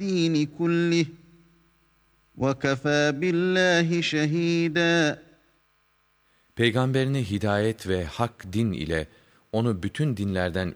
الدين كله وكفى بالله شهيدا. Peygamberini hidayet ve hak din ile onu bütün dinlerden